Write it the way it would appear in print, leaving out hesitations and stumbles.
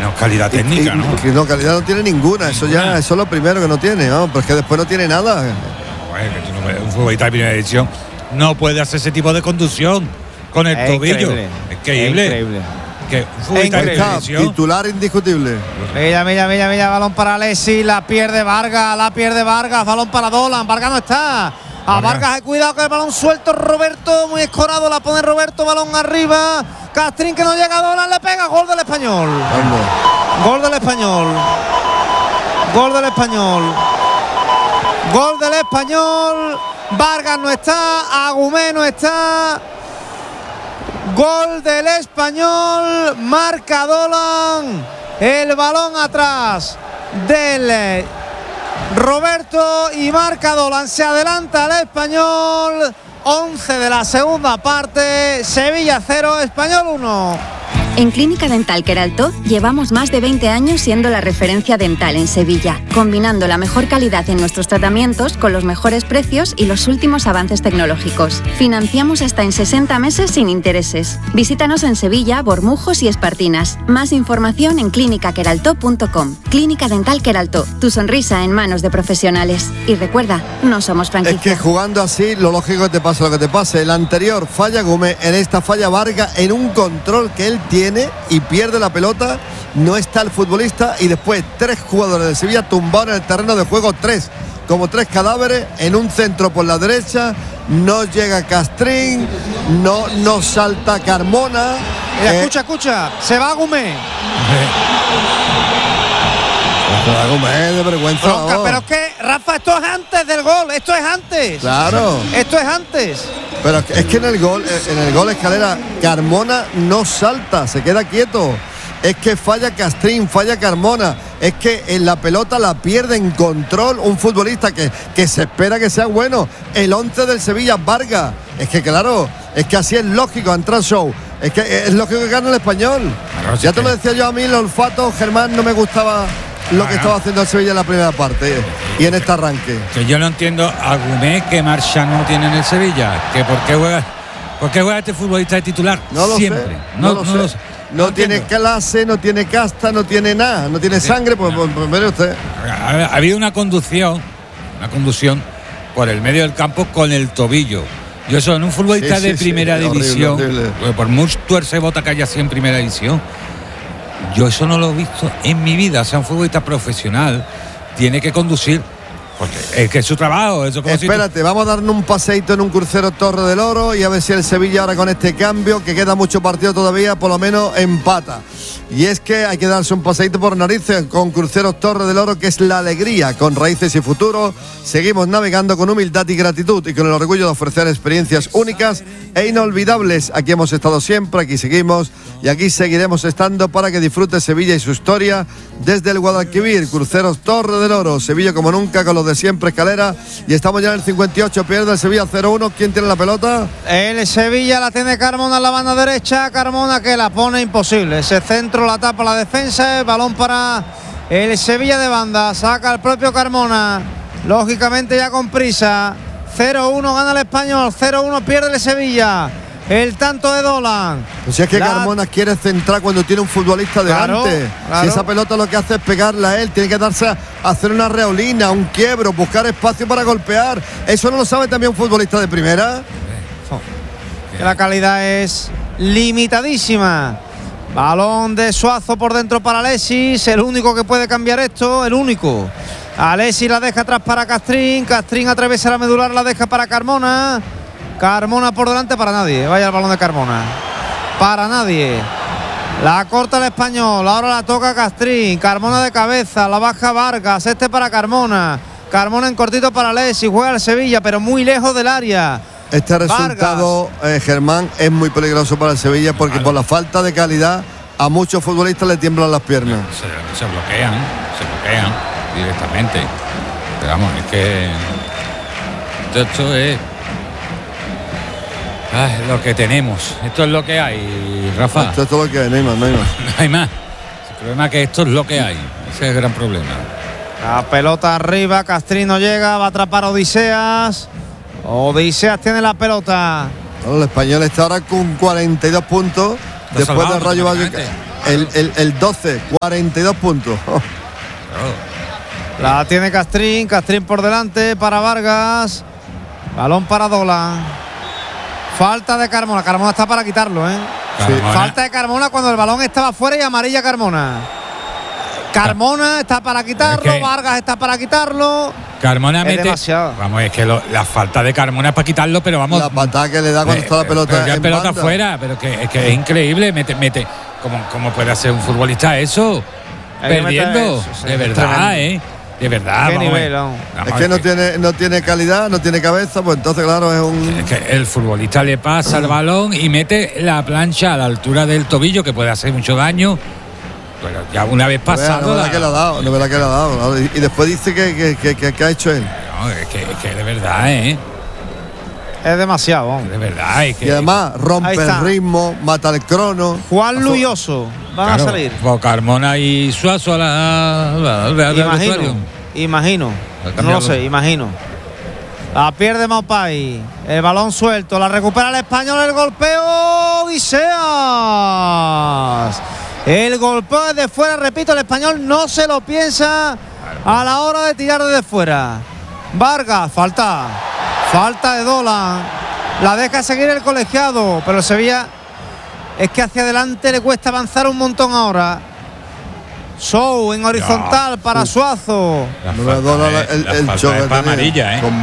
menos calidad técnica, ¿no? Que no, calidad no tiene ninguna. Eso es lo primero que no tiene, ¿no? Pero es que después no tiene nada. Bueno, que tú no puedes, un futbolista de primera división no puede hacer ese tipo de conducción con el tobillo. Increíble. Que un futbolista de primera división, titular indiscutible. Mira, balón para Alexis, la pierde Vargas, balón para Dolan, Vargas no está. A Vargas, cuidado que el balón suelto, Roberto, muy escorado, la pone Roberto, balón arriba. Castrín que no llega a Dolan, le pega, gol del Español. Gol del Español. Vargas no está, Agumé no está. Gol del Español, marca Dolan. El balón atrás del Roberto y marca Dolan. Se adelanta el Español. 11 de la segunda parte. Sevilla 0, Español 1. En Clínica Dental Queraltó llevamos más de 20 años siendo la referencia dental en Sevilla, combinando la mejor calidad en nuestros tratamientos con los mejores precios y los últimos avances tecnológicos. Financiamos hasta en 60 meses sin intereses. Visítanos en Sevilla, Bormujos y Espartinas. Más información en clinicaqueraltó.com. Clínica Dental Queraltó, tu sonrisa en manos de profesionales. Y recuerda, no somos franquicia. Es que jugando así, lo lógico es que te pase lo que te pase. El anterior falla Gómez, en esta falla Vargas, en un control que él tiene y pierde la pelota, no está el futbolista y después 3 jugadores de Sevilla tumbados en el terreno de juego, 3 cadáveres en un centro por la derecha, no llega Castrín, no salta Carmona. Escucha, se va Agumé. De vergüenza. Pero es que, Rafa, esto es antes del gol, esto es antes. Claro. Esto es antes. Pero es que en el gol Escalera, Carmona no salta, se queda quieto. Es que falla Castrín, falla Carmona. Es que en la pelota la pierde en control un futbolista que se espera que sea bueno. El 11 del Sevilla, Vargas. Es que claro, es que así es lógico, entrar show. Es que es lógico que gana el Español. Claro, ya te lo decía yo, a mí el olfato, Germán, no me gustaba lo que estaba haciendo el Sevilla en la primera parte y en este arranque. Que yo no entiendo a Agumé qué marcha no tiene en el Sevilla, que por qué juega este futbolista de titular no lo siempre. Sé, no lo sé. No tiene clase, no tiene casta, no tiene nada, no tiene sangre, pues mire usted. Ha habido una conducción por el medio del campo con el tobillo. Yo eso en un futbolista de primera división, horrible. Por mucho tuerce bota que haya sido en primera división, yo eso no lo he visto en mi vida. O sea, un futbolista profesional tiene que conducir, porque es que es su trabajo. Eso como espérate, vamos a darnos un paseíto en un crucero Torre del Oro y a ver si el Sevilla ahora con este cambio, que queda mucho partido todavía, por lo menos empata. Y es que hay que darse un paseíto por narices con Cruceros Torre del Oro, que es la alegría, con raíces y futuro. Seguimos navegando con humildad y gratitud y con el orgullo de ofrecer experiencias únicas e inolvidables. Aquí hemos estado siempre, aquí seguimos y aquí seguiremos estando para que disfrute Sevilla y su historia desde el Guadalquivir. Cruceros Torre del Oro, Sevilla como nunca con los de siempre, Escalera. Y estamos ya en el 58, pierde el Sevilla 0-1. ¿Quién tiene la pelota? El Sevilla la tiene Carmona en la banda derecha. Carmona que la pone imposible. Ese centro la tapa la defensa. El balón para el Sevilla de banda. Saca el propio Carmona. Lógicamente ya con prisa. 0-1 gana el Español. 0-1 pierde el Sevilla. El tanto de Dolan. Pues si es que Carmona quiere centrar cuando tiene un futbolista delante. Claro. Si esa pelota lo que hace es pegarla a él, tiene que darse a hacer una reolina, un quiebro, buscar espacio para golpear. ¿Eso no lo sabe también un futbolista de primera? La calidad es limitadísima. Balón de Suazo por dentro para Alexis, el único que puede cambiar esto, el único. Alexis la deja atrás para Castrín, Castrín atraviesa la medular, la deja para Carmona. Carmona por delante para nadie. Vaya el balón de Carmona. Para nadie. La corta el Español. Ahora la toca Castrín. Carmona de cabeza. La baja Vargas. Este para Carmona. Carmona en cortito para Alexis. Juega el Sevilla, pero muy lejos del área. Este resultado, Germán, es muy peligroso para el Sevilla porque por la falta de calidad a muchos futbolistas le tiemblan las piernas. Se bloquean directamente. Pero vamos, es que esto es lo que tenemos. Esto es lo que hay, Rafa. Esto es lo que hay, no hay más. No hay más. El problema es que esto es lo que hay. Ese es el gran problema. La pelota arriba, Castrín no llega, va a atrapar a Odiseas. Odiseas tiene la pelota. Bueno, el Español está ahora con 42 puntos. Después del Rayo Vallecano. El 12, 42 puntos. La tiene Castrín por delante para Vargas. Balón para Dolan. Falta de Carmona. Carmona está para quitarlo, ¿eh? Sí. Falta de Carmona cuando el balón estaba fuera y amarilla Carmona. Carmona está para quitarlo, Vargas está para quitarlo. Carmona es mete. Demasiado. Vamos, es que la falta de Carmona es para quitarlo, pero vamos. La patada que le da cuando está la pelota. Pero en pelota banda. fuera, pero es que es increíble. Mete. ¿Cómo puede hacer un futbolista eso? Perdiendo. Eso, sí, de verdad, De verdad. ¿Qué vamos, nivel? vamos, Es que no tiene calidad, no tiene cabeza, pues entonces, claro, es un. Es que el futbolista le pasa el balón y mete la plancha a la altura del tobillo, que puede hacer mucho daño. Pero ya una vez pasado. No verá que le ha dado, claro. Y después dice que ha hecho él. No, es que de verdad, Es demasiado. De verdad. Es que, Y además rompe Ahí está. el ritmo, mata el crono. Juan Luyoso van claro, a salir. Carmona y Suazo al vestuario. Imagino. A No cambiarlo. lo sé, imagino. La pierde Maupay. El balón suelto. La recupera el español. El golpeo. Odisseas. El golpeo desde fuera. Repito, el español no se lo piensa a la hora de tirar desde fuera. Vargas. Falta de Dolan. La deja seguir el colegiado. Pero el Sevilla es que hacia adelante le cuesta avanzar un montón ahora. Sou en horizontal para Suazo. La No le falta dola es- el la falta choque es para que tenía. amarilla, Con